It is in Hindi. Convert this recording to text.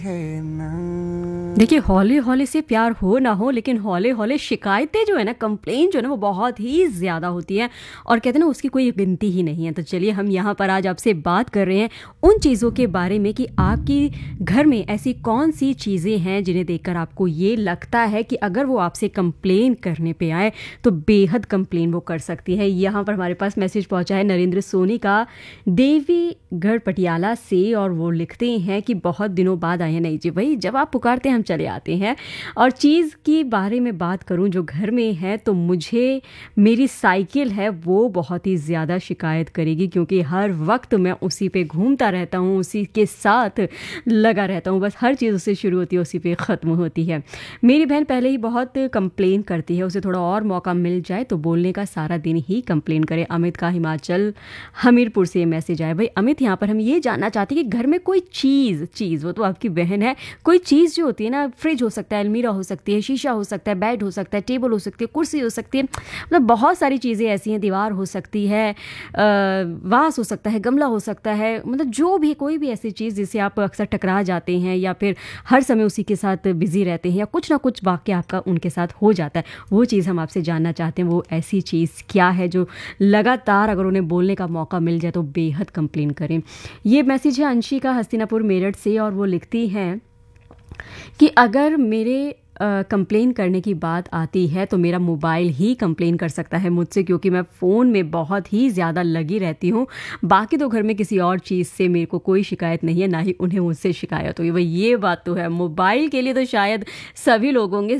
है ना। देखिए, हौले-हौले से प्यार हो ना हो, लेकिन हौले-हौले शिकायतें जो है ना, कंप्लेन जो है ना, वो बहुत ही ज़्यादा होती हैं और कहते हैं ना, उसकी कोई गिनती ही नहीं है। तो चलिए, हम यहाँ पर आज आपसे बात कर रहे हैं उन चीज़ों के बारे में कि आपकी घर में ऐसी कौन-सी चीज़ें हैं, जिन्हें देखकर आपको ये लगता है कि अगर वो आपसे कंप्लेन करने पे आए, तो बेहद कंप्लेन वो कर सकती है। यहाँ पर हमारे पास मैसेज पहुँचा है नरेंद्र सोनी का, देवीगढ़ पटियाला से, और वो लिखते हैं कि बहुत दिनों बाद आए हैं। नहीं जी, वही जब आप पुकारते हैं हम चले आते हैं। और चीज़ के बारे में बात करूं जो घर में है, तो मुझे मेरी साइकिल है वो बहुत ही ज़्यादा शिकायत करेगी, क्योंकि हर वक्त मैं उसी पे घूमता रहता हूं, उसी के साथ लगा रहता हूं। बस हर चीज़ उससे शुरू होती है, उसी पे ख़त्म होती है। मेरी बहन पहले ही बहुत कंप्लेन करती है, उसे थोड़ा और मौका मिल जाए तो बोलने का सारा दिन ही कंप्लेन करे। अमित का हिमाचल हमीरपुर से मैसेज आया। भाई अमित, यहाँ पर हम ये जानना चाहते हैं कि घर में कोई चीज़ वो तो आपकी बहन है, कोई चीज़ जो होती है ना, फ्रिज हो सकता है, अलमीरा हो सकती है, शीशा हो सकता है, बेड हो सकता है, टेबल हो सकती है, कुर्सी हो सकती है, मतलब बहुत सारी चीज़ें ऐसी हैं, दीवार हो सकती है, वास हो सकता है, गमला हो सकता है, मतलब जो भी कोई भी ऐसी चीज़ जिससे आप अक्सर टकरा जाते हैं या फिर हर समय उसी के साथ बिजी रहते हैं, या कुछ ना कुछ वाक़या आपका उनके साथ हो जाता है, वो चीज़ हम आपसे जानना चाहते हैं। वो ऐसी चीज़ क्या है जो लगातार अगर उन्हें बोलने का मौका मिल जाए तो बेहद कंप्लेन करें। ये मैसेज है अंशिका हस्तिनापुर मेरठ से, और वो लिखती हैं कि अगर मेरे कंप्लेन करने की बात आती है तो मेरा मोबाइल ही कंप्लेन कर सकता है मुझसे, क्योंकि मैं फ़ोन में बहुत ही ज़्यादा लगी रहती हूँ। बाकी तो घर में किसी और चीज़ से मेरे को कोई शिकायत नहीं है, ना ही उन्हें मुझसे शिकायत हुई। भाई ये बात तो है, मोबाइल के लिए तो शायद सभी लोग होंगे